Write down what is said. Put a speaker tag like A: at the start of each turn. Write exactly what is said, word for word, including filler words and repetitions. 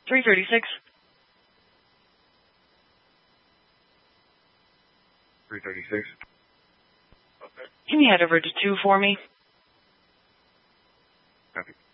A: three thirty-six.
B: three thirty-six.
A: Can you head over to two for me?
B: Copy.